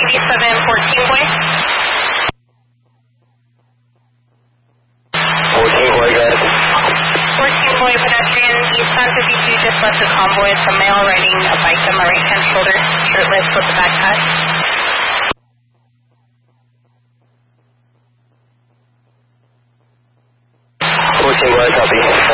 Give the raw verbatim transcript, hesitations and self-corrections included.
eighty-seven, fourteen boy. fourteen boy, got it. fourteen boy pedestrian, eastbound fifty-two, just left the convoy. It's a male riding a bike on the right-hand shoulder, shirtless with the backpack. fourteen boy, copy.